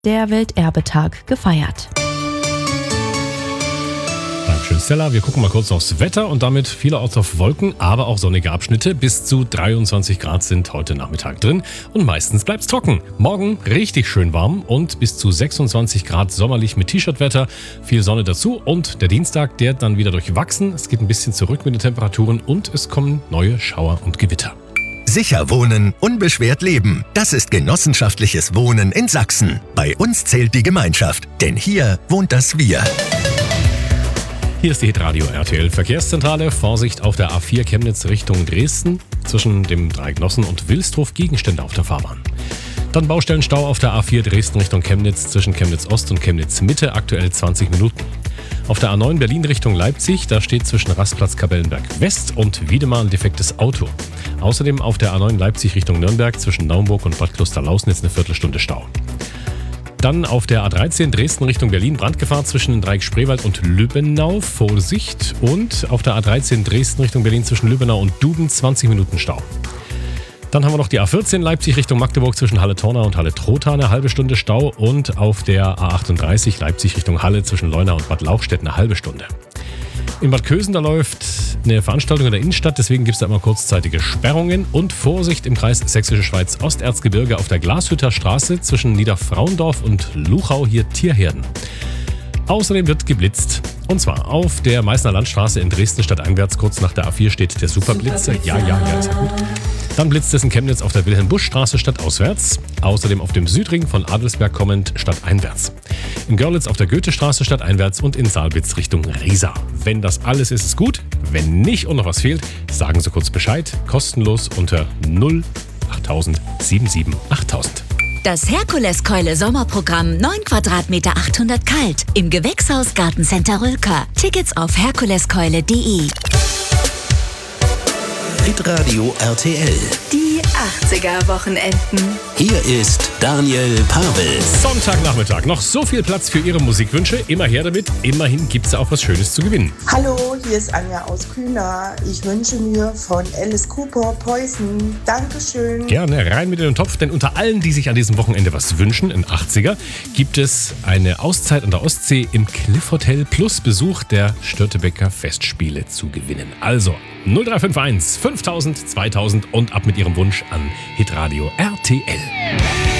der Welterbetag gefeiert. Dankeschön, Stella. Wir gucken mal kurz aufs Wetter und damit vielerorts auf Wolken, aber auch sonnige Abschnitte. Bis zu 23 Grad sind heute Nachmittag drin und meistens bleibt's trocken. Morgen richtig schön warm und bis zu 26 Grad sommerlich mit T-Shirt-Wetter. Viel Sonne dazu und der Dienstag, der dann wieder durchwachsen. Es geht ein bisschen zurück mit den Temperaturen und es kommen neue Schauer und Gewitter. Sicher wohnen, unbeschwert leben. Das ist genossenschaftliches Wohnen in Sachsen. Bei uns zählt die Gemeinschaft, denn hier wohnt das Wir. Hier ist die Hitradio RTL Verkehrszentrale. Vorsicht auf der A4 Chemnitz Richtung Dresden. Zwischen dem Dreigenossen und Wilsdruf Gegenstände auf der Fahrbahn. Dann Baustellenstau auf der A4 Dresden Richtung Chemnitz zwischen Chemnitz Ost und Chemnitz Mitte, aktuell 20 Minuten. Auf der A9 Berlin Richtung Leipzig, da steht zwischen Rastplatz Kapellenberg West und Wiedemann ein defektes Auto. Außerdem auf der A9 Leipzig Richtung Nürnberg zwischen Naumburg und Bad Klosterlausnitz eine Viertelstunde Stau. Dann auf der A13 Dresden Richtung Berlin Brandgefahr zwischen Dreieck Spreewald und Lübbenau, Vorsicht. Und auf der A13 Dresden Richtung Berlin zwischen Lübbenau und Duben 20 Minuten Stau. Dann haben wir noch die A14 Leipzig Richtung Magdeburg zwischen Halle-Tornau und Halle-Trotha eine halbe Stunde Stau und auf der A38 Leipzig Richtung Halle zwischen Leuna und Bad Lauchstädt eine halbe Stunde. In Bad Kösen, da läuft eine Veranstaltung in der Innenstadt, deswegen gibt es da immer kurzzeitige Sperrungen und Vorsicht im Kreis Sächsische Schweiz Osterzgebirge auf der Glashütter Straße zwischen Niederfrauendorf und Luchau, hier Tierherden. Außerdem wird geblitzt. Und zwar auf der Meißner Landstraße in Dresden stadteinwärts, kurz nach der A4 steht der Superblitzer. Ja, ist ja gut. Dann blitzt es in Chemnitz auf der Wilhelm-Busch-Straße stadtauswärts. Außerdem auf dem Südring von Adelsberg kommend stadteinwärts. In Görlitz auf der Goethestraße stadteinwärts und in Saalbitz Richtung Riesa. Wenn das alles ist, ist gut. Wenn nicht und noch was fehlt, sagen Sie kurz Bescheid. Kostenlos unter 08000 77 8000. Das Herkuleskeule Sommerprogramm 9 Quadratmeter 800 kalt im Gewächshaus Gartencenter Rülker. Tickets auf herkuleskeule.de. Hitradio RTL. Die 80er-Wochenenden. Hier ist Daniel Pavel. Sonntagnachmittag. Noch so viel Platz für Ihre Musikwünsche. Immer her damit. Immerhin gibt es ja auch was Schönes zu gewinnen. Hallo, hier ist Anja aus Kühner. Ich wünsche mir von Alice Cooper Poison. Dankeschön. Gerne rein mit in den Topf, denn unter allen, die sich an diesem Wochenende was wünschen, in 80er, gibt es eine Auszeit an der Ostsee im Cliff Hotel plus Besuch der Störtebeker Festspiele zu gewinnen. Also 0351 5000 2000 und ab mit Ihrem Wunsch an Hitradio RTL.